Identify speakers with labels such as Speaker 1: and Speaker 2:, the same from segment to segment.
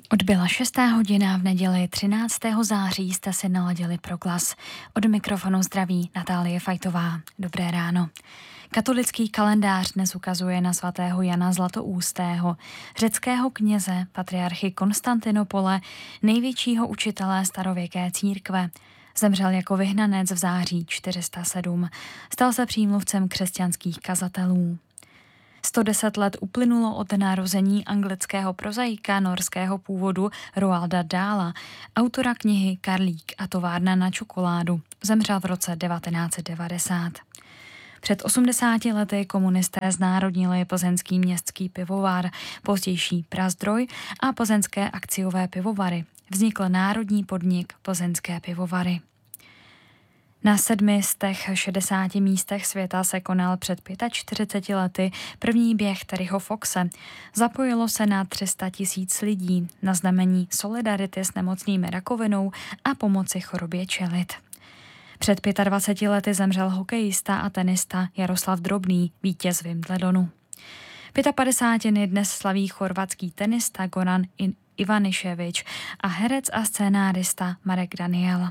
Speaker 1: Odbyla 6. hodina v neděli 13. září, jste si naladili Proglas. Od mikrofonu zdraví Natálie Fajtová. Dobré ráno. Katolický kalendář dnes ukazuje na svatého Jana Zlatoustého, řeckého kněze, patriarchy Konstantinopole, největšího učitele starověké církve. Zemřel jako vyhnanec v září 407. Stal se přímluvcem křesťanských kazatelů. 110 let uplynulo od narození anglického prozaika norského původu Roalda Dahla, autora knihy Karlík a továrna na čokoládu. Zemřel v roce 1990. Před 80 lety komunisté znárodnili plzeňský městský pivovar, pozdější Prazdroj a plzeňské akciové pivovary. Vznikl národní podnik Plzeňské pivovary. Na 760 místech světa se konal před 45 lety první běh Terryho Foxe. Zapojilo se na 300 000 lidí na znamení solidarity s nemocnými rakovinou a pomoci chorobě čelit. Před 25 lety zemřel hokejista a tenista Jaroslav Drobný, vítěz Wimbledonu. 55 dnes slaví chorvatský tenista Goran Ivaniševič a herec a scénárista Marek Daniel.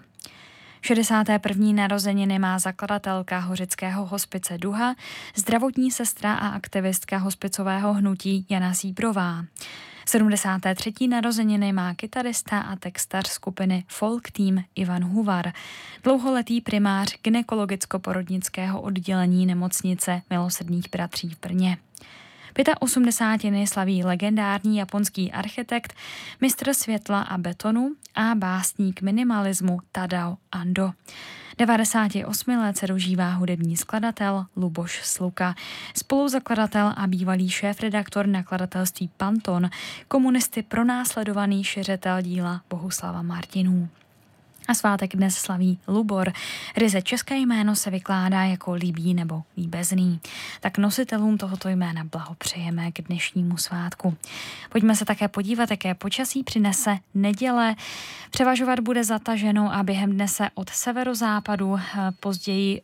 Speaker 1: 61. narozeniny má zakladatelka hořického hospice Duha, zdravotní sestra a aktivistka hospicového hnutí Jana Síbrová. 73. narozeniny má kytarista a textař skupiny Folk Team Ivan Huvar, dlouholetý primář gynekologicko-porodnického oddělení nemocnice Milosrdných bratří v Brně. 85. slaví legendární japonský architekt, mistr světla a betonu a básník minimalismu Tadao Ando. 98 let se dožívá hudební skladatel Luboš Sluka, spoluzakladatel a bývalý šéfredaktor nakladatelství Panton, komunisty pronásledovaný šiřitel díla Bohuslava Martinů. A svátek dnes slaví Lubor. Ryze české jméno se vykládá jako líbí nebo líbezný. Tak nositelům tohoto jména blahopřejeme k dnešnímu svátku. Pojďme se také podívat, jaké počasí přinese neděle. Převažovat bude zataženo a během dne se od severozápadu později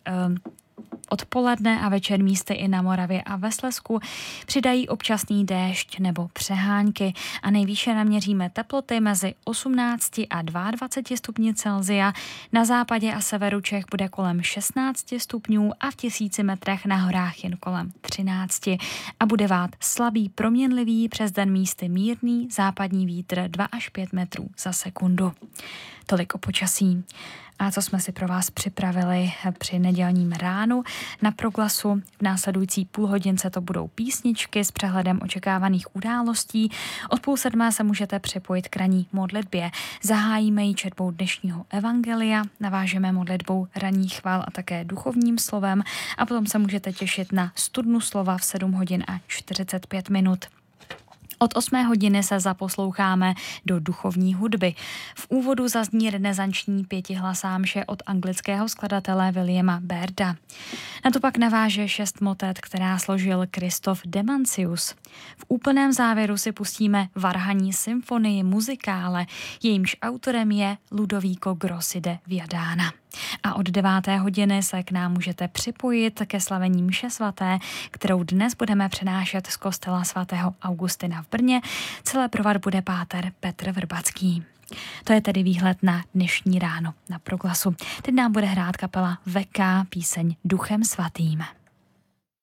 Speaker 1: odpoledne a večer místy i na Moravě a ve Slezsku přidají občasný déšť nebo přehánky a nejvýše naměříme teploty mezi 18 a 22 stupni Celsia. Na západě a severu Čech bude kolem 16 stupňů a v 1000 metrech na horách jen kolem 13 a bude vát slabý proměnlivý přes den místy mírný západní vítr 2 až 5 metrů za sekundu. Tolik o počasí. A co jsme si pro vás připravili při nedělním ránu na Proglasu. V následující půlhodince to budou písničky s přehledem očekávaných událostí. Od 6:30 se můžete připojit k ranní modlitbě. Zahájíme ji četbou dnešního evangelia, navážeme modlitbou ranní chvál a také duchovním slovem a potom se můžete těšit na studnu slova v 7 hodin a 45 minut. Od 8 hodiny se zaposloucháme do duchovní hudby. V úvodu zazní renesanční pětihlasá mše od anglického skladatele Williama Bairda. Na to pak naváže 6 motet, která složil Christoph Demancius. V úplném závěru si pustíme varhaní symfonii muzikále, jejímž autorem je Ludovico Grossi de Viadana. A od 9. hodiny se k nám můžete připojit ke slavení mše svaté, kterou dnes budeme přenášet z kostela svatého Augustina v Brně. Celé provat bude páter Petr Vrbacký. To je tedy výhled na dnešní ráno na Proglasu. Teď nám bude hrát kapela VK píseň Duchem svatým.